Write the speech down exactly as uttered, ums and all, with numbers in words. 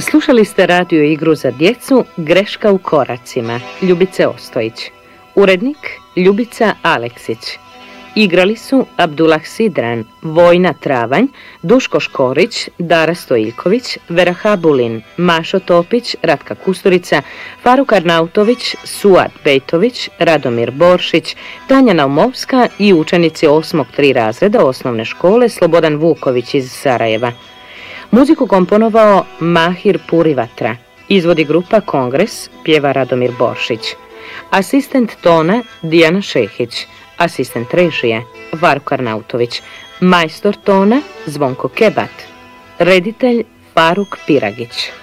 Slušali ste radio igru za djecu Greška u koracima, Ljubice Ostojić. Urednik Ljubica Aleksić. Igrali su Abdullah Sidran, Vojna Travanj, Duško Škorić, Dara Stojiljković, Vera Habulin, Mašo Topić, Ratka Kusturica, Faruk Arnautović, Suad Bejtović, Radomir Boršić, Tanja Naumovska i učenici osmog tri razreda osnovne škole Slobodan Vuković iz Sarajeva. Muziku komponovao Mahir Purivatra. Izvodi grupa Kongres, pjeva Radomir Boršić. Asistent tona Dijana Šehić. Asistent režije Faruk Arnautović. Majstor tona Zvonko Kebat. Reditelj Faruk Piragić.